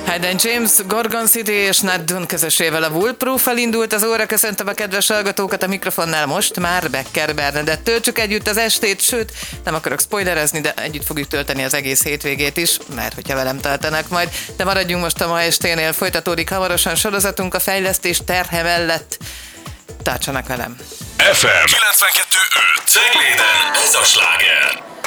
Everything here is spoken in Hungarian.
Hayden James, Gorgon City és Nat Dunn közösével a Bulletproof elindult az óra. Köszöntöm a kedves hallgatókat, a mikrofonnál most már Becker Bernadett. Töltsük együtt az estét, sőt, nem akarok spoilerezni, de együtt fogjuk tölteni az egész hétvégét is, mert hogyha velem töltenek majd. De maradjunk most a ma esténél, folytatódik hamarosan sorozatunk a fejlesztés terhe mellett. Tartsanak velem! FM 92.5 Cegléden, ez a sláger!